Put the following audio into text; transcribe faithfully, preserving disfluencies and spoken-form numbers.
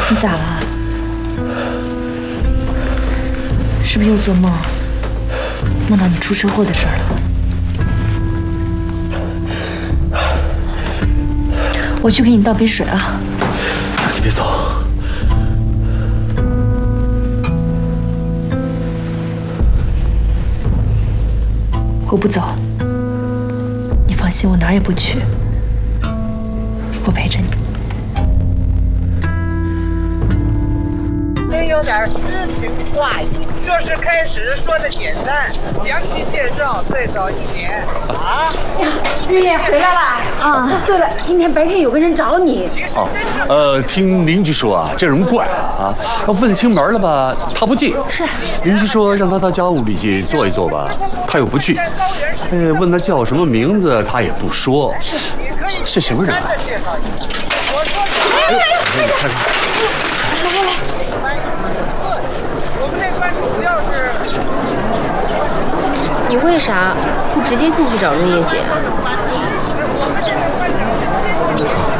你咋了？是不是又做梦，梦到你出车祸的事儿了？我去给你倒杯水啊。 你别走。 我不走，你放心，我哪儿也不去，我陪着你。 先有点诗情画意，说是开始，说的简单，详细介绍最少一年。啊， 日夜回来了啊！对了，今天白天有个人找你。 哦，呃，听邻居说啊，这人怪啊，要问清门了吧，他不进。 是。 邻居说让他到家屋里去坐一坐吧，他又不去。呃，问他叫什么名字，他也不说。是什么人啊？哎呦，你看看。 我们那关主要是。 你为啥不直接进去找润叶姐啊？